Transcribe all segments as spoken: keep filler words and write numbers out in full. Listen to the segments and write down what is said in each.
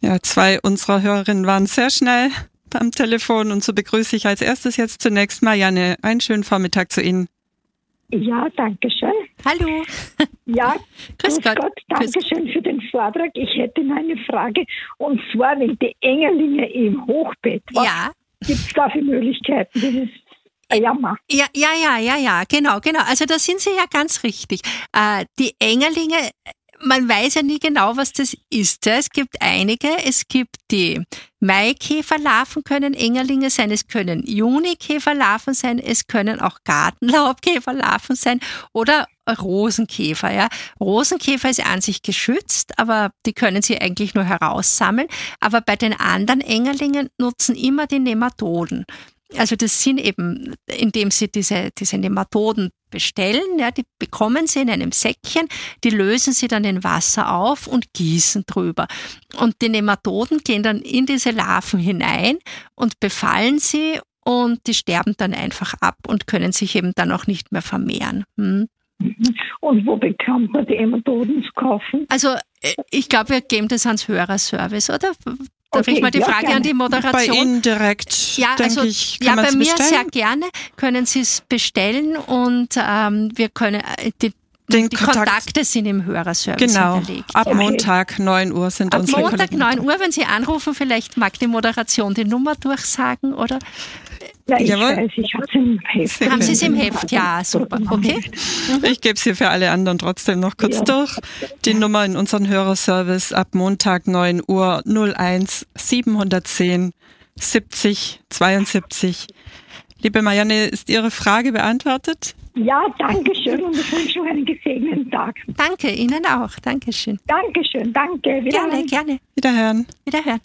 Ja, zwei unserer Hörerinnen waren sehr schnell am Telefon und so begrüße ich als erstes jetzt zunächst Marianne. Einen schönen Vormittag zu Ihnen. Ja, danke schön. Hallo. Ja, Grüß Gott. Gott, danke schön für den Vortrag. Ich hätte noch eine Frage, und zwar wegen die Engerlinge im Hochbett. Was Ja. gibt es da für Möglichkeiten? Das ist ein Jammer. Ja, ja, ja, ja, ja, genau, genau. Also da sind Sie ja ganz richtig. Äh, die Engerlinge, man weiß ja nie genau, was das ist. Ja. Es gibt einige, es gibt die Maikäferlarven können Engerlinge sein, es können Junikäferlarven sein, es können auch Gartenlaubkäferlarven sein oder Rosenkäfer. Ja. Rosenkäfer ist an sich geschützt, aber die können Sie eigentlich nur heraussammeln. Aber bei den anderen Engerlingen nutzen immer die Nematoden. Also das sind eben, indem Sie diese, diese Nematoden bestellen, ja, die bekommen Sie in einem Säckchen, die lösen Sie dann in Wasser auf und gießen drüber. Und die Nematoden gehen dann in diese Larven hinein und befallen sie und die sterben dann einfach ab und können sich eben dann auch nicht mehr vermehren. Hm. Und wo bekommt man die Nematoden zu kaufen? Also ich glaube, wir geben das ans Hörerservice, oder? Darf Okay, ich mal die ja, Frage gerne. an die Moderation? Bei Ihnen direkt, Ja, denke also, ich, kann ja, man bei es mir bestellen. sehr gerne können Sie es bestellen und ähm, wir können äh, die, Den die Kontakt- Kontakte sind im Hörerservice Genau, hinterlegt. ab ja. Montag neun Uhr sind Ab unsere Montag Kollegen. neun Uhr, wenn Sie anrufen, vielleicht mag die Moderation die Nummer durchsagen, oder? Ja, ich Jawohl. weiß, ich habe es im Heft. Haben Sie es im Heft? Ja, super, okay. Ich gebe es hier für alle anderen trotzdem noch kurz Ja. durch. Die Nummer in unserem Hörerservice ab Montag neun Uhr null eins siebenhundertzehn siebzig zweiundsiebzig. Liebe Marianne, ist Ihre Frage beantwortet? Ja, danke schön, und ich wünsche noch einen gesegneten Tag. Danke, Ihnen auch. Dankeschön. Dankeschön, danke. Gerne, gerne. Wiederhören. Wiederhören.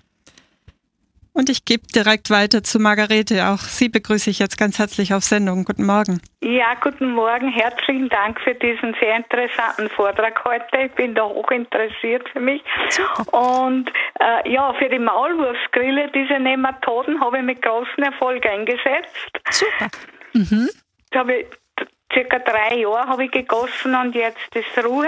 Und ich gebe direkt weiter zu Margarete. Auch Sie begrüße ich jetzt ganz herzlich auf Sendung. Guten Morgen. Ja, guten Morgen. Herzlichen Dank für diesen sehr interessanten Vortrag heute. Ich bin da hoch interessiert für mich. Super. Und äh, ja, für die Maulwurfsgrille, diese Nematoden, habe ich mit großem Erfolg eingesetzt. Super. Mhm. Da habe ich circa drei Jahre habe ich gegossen und jetzt ist Ruhe.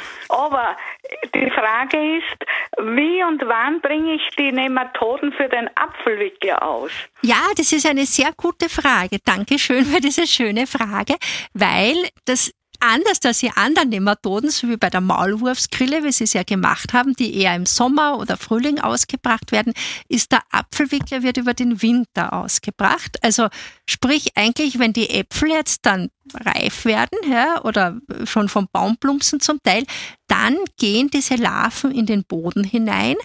Aber die Frage ist, wie und wann bringe ich die Nematoden für den Apfelwickler aus? Ja, das ist eine sehr gute Frage. Dankeschön für diese schöne Frage, weil das anders als die anderen Nematoden, so wie bei der Maulwurfsgrille, wie Sie es ja gemacht haben, die eher im Sommer oder Frühling ausgebracht werden, ist der Apfelwickler wird über den Winter ausgebracht. Also sprich eigentlich, wenn die Äpfel jetzt dann reif werden, ja, oder schon vom Baum plumpsen zum Teil, dann gehen diese Larven in den Boden hinein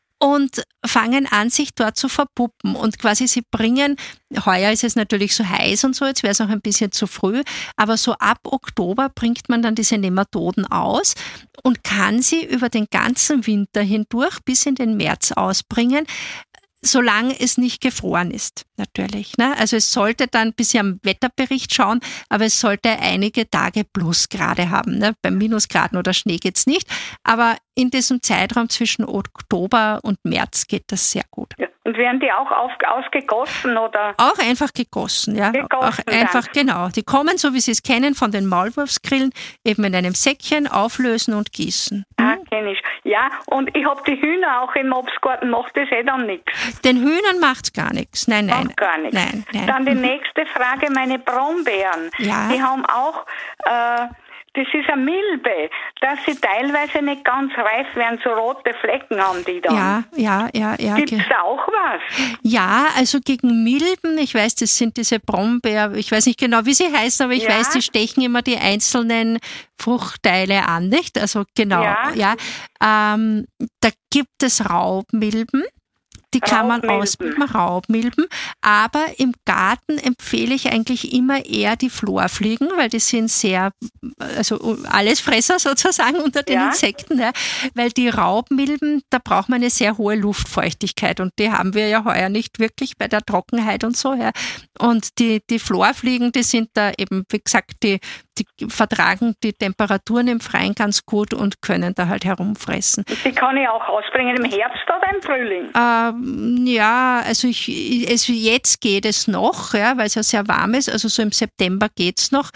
und fangen an, sich dort zu verpuppen. Und quasi sie bringen, heuer ist es natürlich so heiß und so, jetzt wäre es noch ein bisschen zu früh, aber so ab Oktober bringt man dann diese Nematoden aus und kann sie über den ganzen Winter hindurch bis in den März ausbringen, solange es nicht gefroren ist, natürlich. Ne? Also es sollte dann, bis Sie am Wetterbericht schauen, aber es sollte einige Tage Plusgrade haben. Ne? Bei Minusgraden oder Schnee geht's nicht, aber in diesem Zeitraum zwischen Oktober und März geht das sehr gut. Ja. Und werden die auch auf, ausgegossen oder? Auch einfach gegossen, ja. Gegossen auch einfach, dann. genau. Die kommen, so wie Sie es kennen, von den Maulwurfsgrillen, eben in einem Säckchen auflösen und gießen. Ah, kenne ich. Ja, und ich habe die Hühner auch im Obstgarten, macht das eh dann nichts. Den Hühnern macht's gar nichts. Nein, nein. Macht gar nichts. Nein, nein. Dann die nächste Frage, meine Brombeeren. Ja. Die haben auch, äh, das ist eine Milbe, dass sie teilweise nicht ganz reif werden, so rote Flecken haben die dann. Ja, ja, ja, ja. Gibt's ge- da auch was? Ja, also gegen Milben, ich weiß, das sind diese Brombeer, ich weiß nicht genau, wie sie heißen, aber ich Ja. weiß, die stechen immer die einzelnen Fruchtteile an, nicht? Also genau, ja. Ja. Ähm, da gibt es Raubmilben. Die kann man Raubmilben. ausbilden, Raubmilben. Aber im Garten empfehle ich eigentlich immer eher die Florfliegen, weil die sind sehr, also Allesfresser sozusagen unter den Ja. Insekten. Ja. Weil die Raubmilben, da braucht man eine sehr hohe Luftfeuchtigkeit und die haben wir ja heuer nicht wirklich bei der Trockenheit und so. Ja. Und die, die Florfliegen, die sind da eben, wie gesagt, die, die vertragen die Temperaturen im Freien ganz gut und können da halt herumfressen. Die kann ich auch ausbringen im Herbst oder im Frühling? Ähm, ja, also ich, es, jetzt geht es noch, ja, weil es ja sehr warm ist, also so im September geht's noch.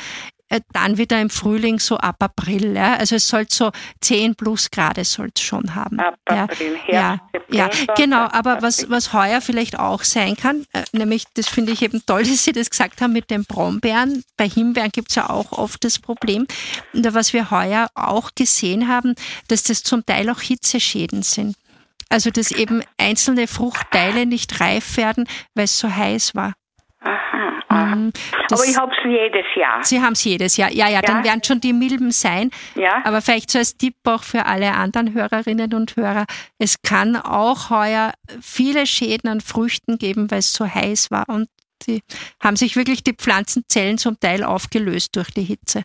äh, dann wieder im Frühling so ab April. Ja? Also es soll so zehn plus Grad soll es schon haben. Ab April, ja. Herbst, Ja, ja, genau, aber April. was, was heuer vielleicht auch sein kann, äh, nämlich, das finde ich eben toll, dass Sie das gesagt haben mit den Brombeeren. Bei Himbeeren gibt es ja auch oft das Problem. Und was wir heuer auch gesehen haben, dass das zum Teil auch Hitzeschäden sind. Also, dass eben einzelne Fruchtteile nicht reif werden, weil es so heiß war. Aha, aha. Mhm. Aber ich habe es jedes Jahr. Sie haben es jedes Jahr. Ja, ja, dann Ja. werden schon die Milben sein. Ja. Aber vielleicht so als Tipp auch für alle anderen Hörerinnen und Hörer. Es kann auch heuer viele Schäden an Früchten geben, weil es so heiß war. Und die haben sich wirklich die Pflanzenzellen zum Teil aufgelöst durch die Hitze.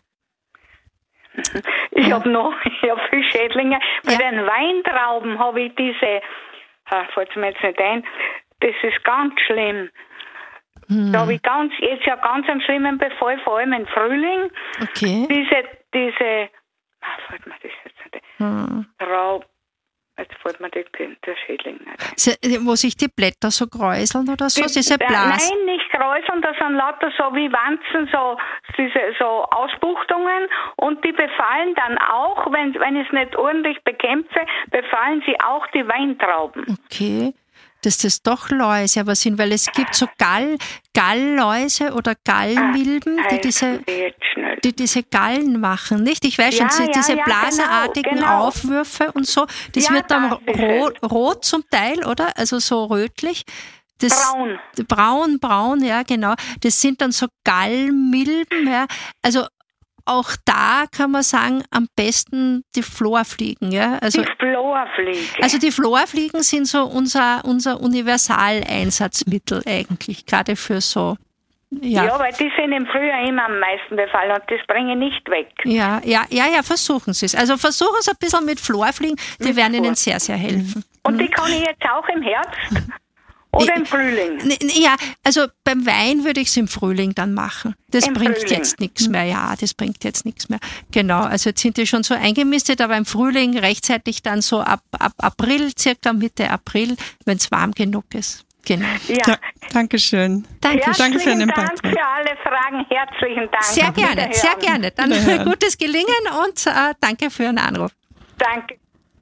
Ich Ja. habe noch, ich habe viele Schädlinge. Bei Ja. den Weintrauben habe ich diese, ah, fällt mir jetzt nicht ein, das ist ganz schlimm. Hm. Da habe ich ganz, jetzt ja ganz einen schlimmen Befall, vor allem im Frühling. Okay. Diese, diese, ah, fällt mir das jetzt nicht ein. Hm. Traub, jetzt fällt mir die, der Schädling nicht ein. Se- Wo sich die Blätter so kräuseln oder so, Die- diese äh, Blasen. Nein, nicht kräuseln, das sind lauter so wie Wanzen, so, diese, so Ausbuchtungen und die befallen dann auch, wenn, wenn ich es nicht ordentlich bekämpfe, befallen sie auch die Weintrauben. Okay. Dass das doch Läuse aber sind, weil es gibt so Gall, Gallläuse oder Gallmilben, die Heißen diese, die jetzt schnell. die diese Gallen machen, nicht? Ich weiß schon, Ja, sie- ja, diese ja, blasenartigen genau, genau. Aufwürfe und so, das Ja, wird dann das ist rot, rot zum Teil, oder? Also so rötlich. Das, Braun. Braun, braun, ja, genau. Das sind dann so Gallmilben, ja. Also auch da kann man sagen, am besten die Florfliegen, ja. Also Die Florfliege. also die Florfliegen sind so unser, unser Universaleinsatzmittel eigentlich, gerade für so, ja. ja, weil die sind im Frühjahr immer am meisten befallen und das bringe ich nicht weg. Ja, ja, ja, ja, versuchen Sie es. Also versuchen Sie ein bisschen mit Florfliegen, die Mit werden Ihnen Flor. sehr, sehr helfen. Und die kann ich jetzt auch im Herbst oder im Frühling. N- n- Ja, also beim Wein würde ich es im Frühling dann machen. Das Im bringt Frühling. jetzt nichts mehr, ja, das bringt jetzt nichts mehr. Genau, also jetzt sind die schon so eingemistet, aber im Frühling rechtzeitig dann so ab, ab April, circa Mitte April, wenn es warm genug ist. Genau. Ja. Ja, danke schön. Danke. Danke für Herzlichen den Dank Beitrag. für alle Fragen. Herzlichen Dank. Sehr Auf gerne, Wiederhören. sehr gerne. Dann Wiederhören. gutes Gelingen und äh, danke für Ihren Anruf. Danke.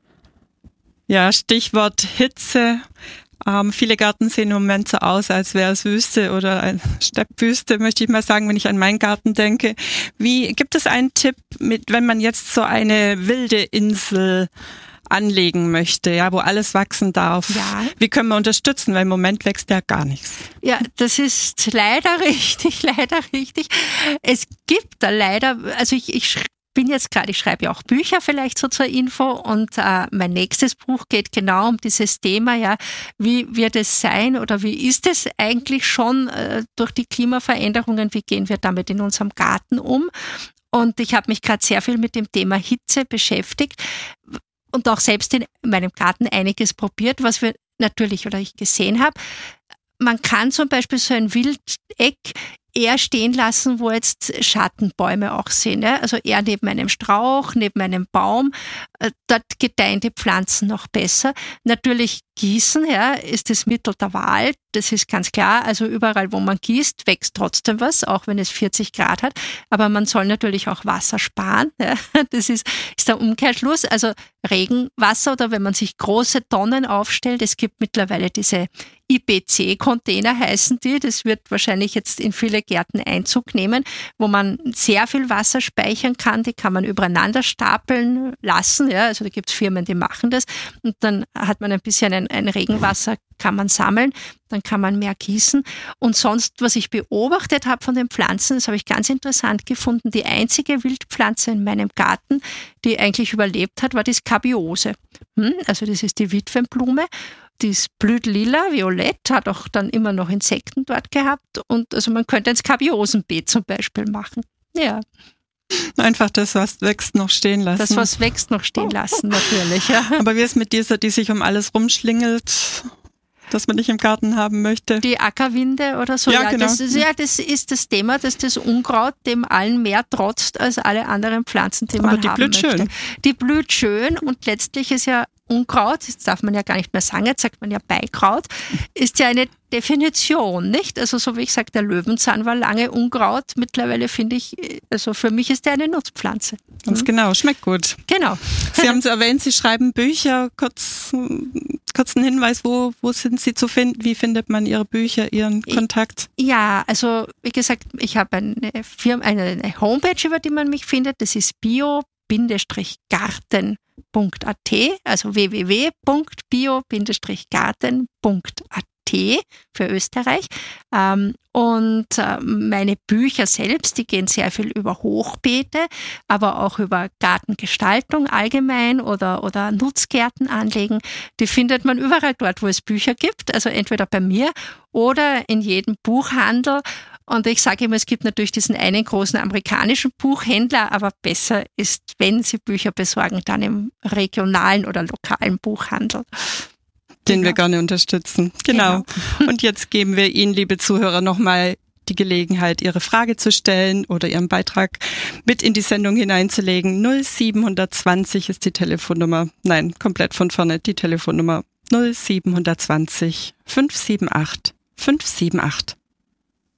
Ja, Stichwort Hitze. Ähm, viele Gärten sehen im Moment so aus, als wäre es Wüste oder eine Steppwüste, möchte ich mal sagen, wenn ich an meinen Garten denke. Wie, gibt es einen Tipp, mit, wenn man jetzt so eine wilde Insel anlegen möchte, ja, wo alles wachsen darf? Ja. Wie können wir unterstützen? Weil im Moment wächst ja gar nichts. Ja, das ist leider richtig, leider richtig. Es gibt da leider, also ich, ich sch- bin jetzt gerade, ich schreibe ja auch Bücher vielleicht so zur Info und äh, mein nächstes Buch geht genau um dieses Thema, ja, wie wird es sein oder wie ist es eigentlich schon äh, durch die Klimaveränderungen, wie gehen wir damit in unserem Garten um? Und ich habe mich gerade sehr viel mit dem Thema Hitze beschäftigt und auch selbst in meinem Garten einiges probiert, was wir natürlich oder ich gesehen habe. Man kann zum Beispiel so ein Wildeck eher stehen lassen, wo jetzt Schattenbäume auch sind. Ja? Also eher neben einem Strauch, neben einem Baum. Äh, Dort gedeihen die Pflanzen noch besser. Natürlich gießen, ja, ist das Mittel der Wahl. Das ist ganz klar. Also überall, wo man gießt, wächst trotzdem was, auch wenn es vierzig Grad hat. Aber man soll natürlich auch Wasser sparen. Ja? Das ist, ist der Umkehrschluss. Also Regenwasser oder wenn man sich große Tonnen aufstellt. Es gibt mittlerweile diese I B C-Container heißen die. Das wird wahrscheinlich jetzt in viele Gärten Einzug nehmen, wo man sehr viel Wasser speichern kann. Die kann man übereinander stapeln lassen. Ja, also da gibt es Firmen, die machen das. Und dann hat man ein bisschen ein, ein Regenwasser, kann man sammeln. Dann kann man mehr gießen. Und sonst, was ich beobachtet habe von den Pflanzen, das habe ich ganz interessant gefunden. Die einzige Wildpflanze in meinem Garten, die eigentlich überlebt hat, war die Skabiose. Hm? Also das ist die Witwenblume. Die blüht lila, violett, hat auch dann immer noch Insekten dort gehabt. Und also man könnte ein Skabiosenbeet zum Beispiel machen. Ja, Einfach das, was wächst, noch stehen lassen. das, was wächst, noch stehen lassen, natürlich. Ja. Aber wie ist mit dieser, die sich um alles rumschlingelt, das man nicht im Garten haben möchte? Die Ackerwinde oder so. Ja, genau. Das ist, ja, das ist das Thema, dass das Unkraut dem allen mehr trotzt als alle anderen Pflanzen, die man Aber die haben blüht möchte. schön. Die blüht schön und letztlich ist ja Unkraut, das darf man ja gar nicht mehr sagen, jetzt sagt man ja Beikraut, ist ja eine Definition, nicht? Also so wie ich sage, der Löwenzahn war lange Unkraut, mittlerweile finde ich, also für mich ist der eine Nutzpflanze. Ganz genau, schmeckt gut. Genau. Sie haben es erwähnt, Sie schreiben Bücher, kurz, kurzen Hinweis, wo, wo sind Sie zu finden, wie findet man Ihre Bücher, Ihren Kontakt? Ja, also wie gesagt, ich habe eine Firma, eine Homepage, über die man mich findet, das ist bio Garten Punkt a t, also w w w Punkt bio Garten Punkt a t für Österreich. Und meine Bücher selbst, die gehen sehr viel über Hochbeete, aber auch über Gartengestaltung allgemein oder, oder Nutzgärten anlegen. Die findet man überall dort, wo es Bücher gibt, also entweder bei mir oder in jedem Buchhandel. Und ich sage immer, es gibt natürlich diesen einen großen amerikanischen Buchhändler, aber besser ist, wenn Sie Bücher besorgen, dann im regionalen oder lokalen Buchhandel. Den genau. wir gerne unterstützen. Genau. genau. Und jetzt geben wir Ihnen, liebe Zuhörer, nochmal die Gelegenheit, Ihre Frage zu stellen oder Ihren Beitrag mit in die Sendung hineinzulegen. null sieben zwei null ist die Telefonnummer. Nein, komplett von vorne die Telefonnummer. null sieben zwei null fünf sieben acht fünf sieben acht.